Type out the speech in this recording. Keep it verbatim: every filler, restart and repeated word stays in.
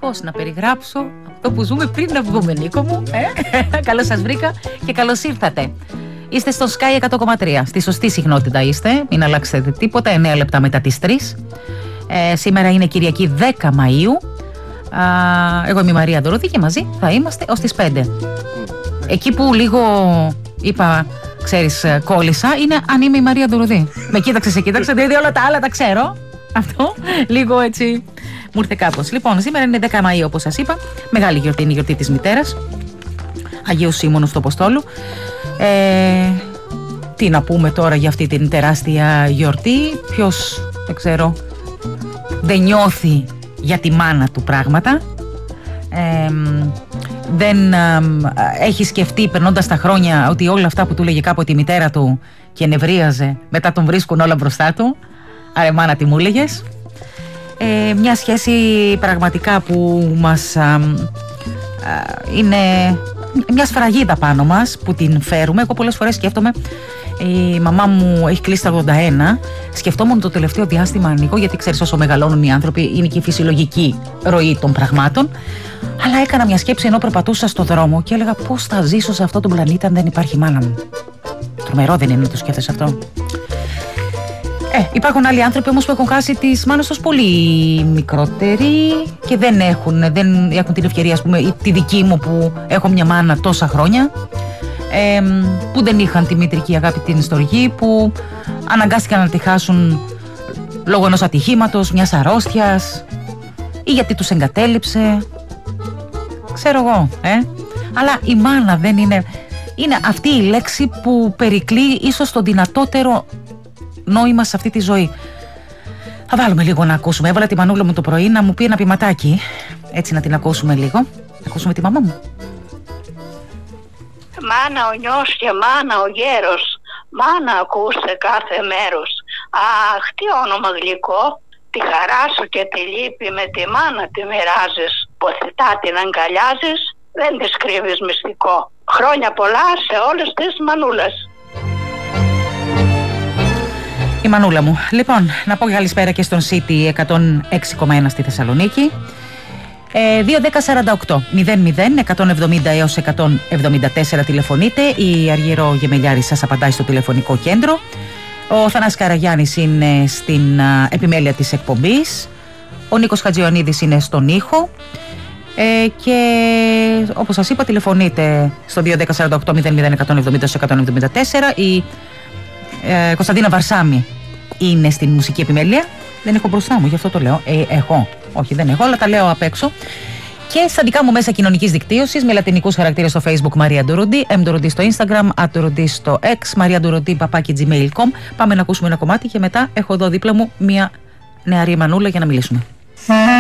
πώς να περιγράψω αυτό που ζούμε πριν να βγούμε, Νίκο μου. Ε? Καλώς σας βρήκα και καλώς ήρθατε. Είστε στο Sky εκατό κόμμα τρία. Στη σωστή συχνότητα είστε. Μην αλλάξετε τίποτα. εννέα λεπτά μετά τις τρεις. Ε, σήμερα είναι Κυριακή δέκα Μαΐου. Α, εγώ είμαι η Μαρία Ντοροδή και μαζί θα είμαστε ως τις πέντε. Εκεί που λίγο είπα, ξέρεις, κόλλησα, είναι αν είμαι η Μαρία Ντοροδή. Με κοίταξε, σε κοίταξε, δηλαδή όλα τα άλλα τα ξέρω. Αυτό λίγο έτσι μου ήρθε κάπως. Λοιπόν, σήμερα είναι δέκα Μαΐου, όπως σας είπα. Μεγάλη γιορτή, είναι η γιορτή της μητέρας, Αγίου Σίμωνος του Αποστόλου. Ε, τι να πούμε τώρα για αυτή την τεράστια γιορτή? Ποιος, δεν ξέρω, δεν νιώθει για τη μάνα του πράγματα? Ε, δεν ε, έχει σκεφτεί περνώντας τα χρόνια ότι όλα αυτά που του λέγε κάποτε η μητέρα του και νευρίαζε, μετά τον βρίσκουν όλα μπροστά του? Άρε μάνα, τι μου έλεγες? Ε, μια σχέση πραγματικά που μας α, α, είναι μια σφραγίδα πάνω μας που την φέρουμε. Εγώ πολλές φορές σκέφτομαι, η μαμά μου έχει κλείσει τα ογδόντα ένα. Σκεφτόμουν το τελευταίο διάστημα, Νίκο, γιατί ξέρεις, όσο μεγαλώνουν οι άνθρωποι είναι και η φυσιολογική ροή των πραγμάτων. Αλλά έκανα μια σκέψη ενώ περπατούσα στο δρόμο και έλεγα πώς θα ζήσω σε αυτόν τον πλανήτη αν δεν υπάρχει μάνα μου. Τρομερό δεν είναι να το σκέφτεσαι αυτό? Ε, υπάρχουν άλλοι άνθρωποι όμως που έχουν χάσει τις μάνες τους πολύ μικρότεροι και δεν έχουν, δεν έχουν την ευκαιρία, ας πούμε, τη δική μου που έχω μια μάνα τόσα χρόνια, ε, που δεν είχαν τη μητρική αγάπη, την ιστορική, που αναγκάστηκαν να τη χάσουν λόγω ενός ατυχήματος, μιας αρρώστιας ή γιατί τους εγκατέλειψε, ξέρω εγώ, ε. Αλλά η μάνα δεν είναι, είναι αυτή η λέξη που περικλεί ίσως το δυνατότερο νόημα σε αυτή τη ζωή. Θα βάλουμε λίγο να ακούσουμε. Έβαλα τη μανούλα μου το πρωί να μου πει ένα ποιηματάκι. Έτσι να την ακούσουμε λίγο. Να ακούσουμε τη μαμά μου. Μάνα ο νιός και μάνα ο γέρος, μάνα ακούς σε κάθε μέρος. Αχ, τι όνομα γλυκό. Τη χαρά σου και τη λύπη με τη μάνα τη μοιράζεις. Ποθητά την αγκαλιάζεις, δεν της κρύβεις μυστικό. Χρόνια πολλά σε όλες τις μανούλες. Η μανούλα μου. Λοιπόν, να πω καλησπέρα και στον City εκατόν έξι κόμμα ένα στη Θεσσαλονίκη. Ε, δύο δέκα σαράντα οκτώ μηδέν μηδέν εκατόν εβδομήντα έως εκατόν εβδομήντα τέσσερα τηλεφωνείτε. Η Αργυρό Γεμελιάρη σας απαντάει στο τηλεφωνικό κέντρο. Ο Θανάσης Καραγιάννης είναι στην α, επιμέλεια της εκπομπής. Ο Νίκος Χατζιωαννίδης είναι στον ήχο. Ε, και όπως σας είπα, τηλεφωνείτε στο δύο δέκα σαράντα οκτώ μηδέν μηδέν εκατόν εβδομήντα έως εκατόν εβδομήντα τέσσερα. Η Ε, Κωνσταντίνα Βαρσάμι είναι στην μουσική επιμέλεια. Δεν έχω μπροστά μου, γι' αυτό το λέω. Ε, έχω. Όχι, δεν έχω, αλλά τα λέω απ' έξω. Και στα δικά μου μέσα κοινωνικής δικτύωσης, με λατινικούς χαρακτήρες στο Facebook Μαρία Ντοροντή, M Ντοροντή στο Instagram, at Ντοροντή στο X, Μαρία Ντοροντή παπάκι τζι μέιλ τελεία κομ. Πάμε να ακούσουμε ένα κομμάτι και μετά έχω εδώ δίπλα μου μια νεαρή μανούλα για να μιλήσουμε.